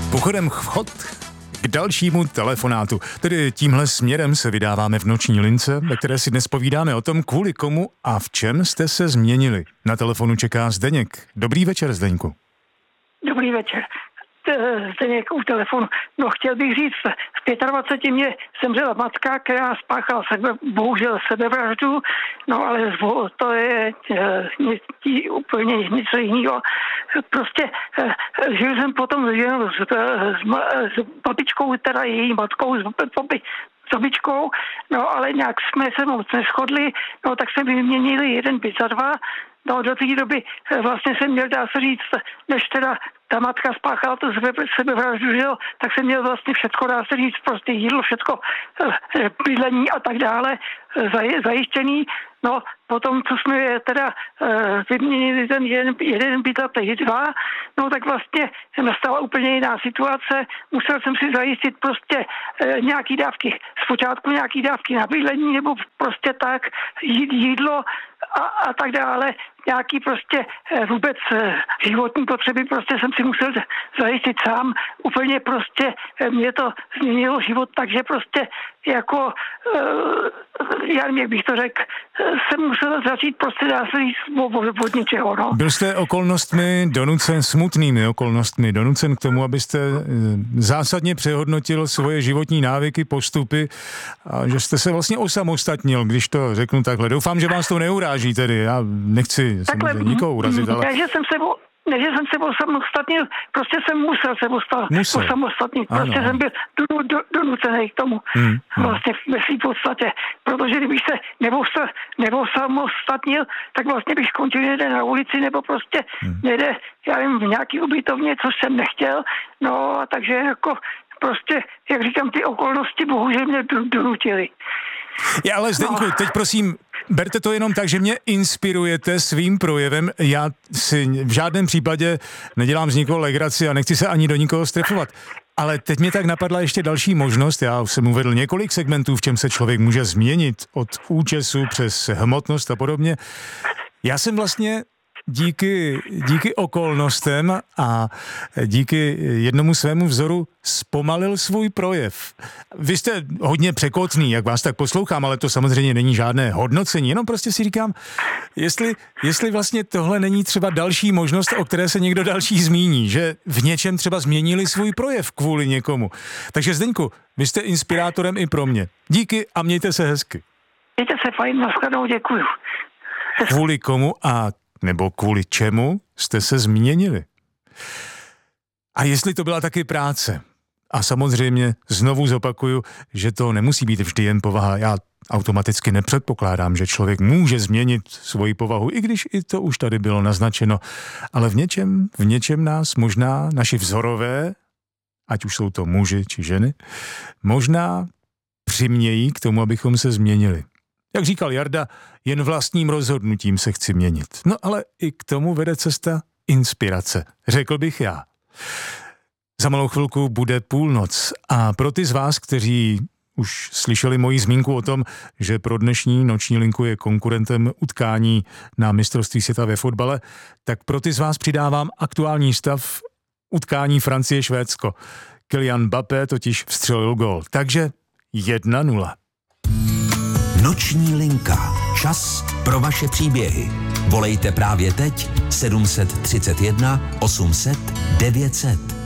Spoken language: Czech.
Pochodem vchod k dalšímu telefonátu. Tedy tímhle směrem se vydáváme v noční lince, ve které si dnes povídáme o tom, kvůli komu a v čem jste se změnili. Na telefonu čeká Zdeněk. Dobrý večer, Zdeňku. Dobrý večer. Zdeněk u telefonu. No, chtěl bych říct, v 25 mě zemřela matka, která spáchala bohužel sebevraždu, no ale to je úplně něco jiného. Prostě žil jsem potom s babičkou, teda její matkou, s babičkou, no ale nějak jsme se moc neschodli, no tak jsme vyměnili jeden byt za dva. No, do té doby vlastně jsem měl, dá se říct, než teda ta matka spáchala to sebevraždu, že jo, tak jsem měl vlastně všechno, dá se říct, prostě jídlo, všechno, bydlení a tak dále zajištěný. No, potom, co jsme teda vyměnili ten jeden byt a těch dva, no tak vlastně nastala úplně jiná situace. Musel jsem si zajistit prostě nějaký dávky, zpočátku nějaký dávky na bydlení, nebo prostě tak, jídlo a tak dále. Nějaký prostě vůbec životní potřeby prostě jsem si musel zajistit sám. Úplně prostě mě to změnilo život, takže prostě jako, já nevím, jak bych to řekl, jsem musel začít prostě dá se říct od ničeho, no. Byl jste okolnostmi donucen, smutnými okolnostmi donucen k tomu, abyste zásadně přehodnotil svoje životní návyky, postupy a že jste se vlastně osamostatnil, když to řeknu takhle. Doufám, že vás to neuráží tedy, já nechci nikoho urazit, ale... Ne, že jsem se osamostatnil, prostě jsem musel se osamostatnit. Prostě jsem byl donucený k tomu vlastně ve svým podstatě. Protože kdybych se neosamostatnil, tak vlastně bych skončil někde na ulici nebo prostě někde, já nevím, v nějaký ubytovně, což jsem nechtěl. No a takže jako prostě, jak říkám, ty okolnosti bohužel mě donutily. Já ale Zdeňku, teď prosím, berte to jenom tak, že mě inspirujete svým projevem. Já si v žádném případě nedělám z nikoho legraci a nechci se ani do nikoho strefovat. Ale teď mě tak napadla ještě další možnost. Já jsem uvedl několik segmentů, v čem se člověk může změnit od účesu přes hmotnost a podobně. Já jsem vlastně díky okolnostem a díky jednomu svému vzoru zpomalil svůj projev. Vy jste hodně překotný, jak vás tak poslouchám, ale to samozřejmě není žádné hodnocení, jenom prostě si říkám, jestli vlastně tohle není třeba další možnost, o které se někdo další zmíní, že v něčem třeba změnili svůj projev kvůli někomu. Takže Zdeňku, vy jste inspirátorem i pro mě. Díky a mějte se hezky. Mějte se fajn, nashledanou, děkuju. Kvůli komu a nebo kvůli čemu jste se změnili? A jestli to byla taky práce? A samozřejmě znovu zopakuju, že to nemusí být vždy jen povaha. Já automaticky nepředpokládám, že člověk může změnit svoji povahu, i když i to už tady bylo naznačeno. Ale v něčem nás možná naši vzorové, ať už jsou to muži či ženy, možná přimějí k tomu, abychom se změnili. Jak říkal Jarda, jen vlastním rozhodnutím se chci měnit. No ale i k tomu vede cesta inspirace, řekl bych já. Za malou chvilku bude půlnoc a pro ty z vás, kteří už slyšeli moji zmínku o tom, že pro dnešní noční linku je konkurentem utkání na mistrovství světa ve fotbale, tak pro ty z vás přidávám aktuální stav utkání Francie-Švédsko. Kylian Mbappé totiž vstřelil gól, takže 1-0. Noční linka. Čas pro vaše příběhy. Volejte právě teď 731 800 900.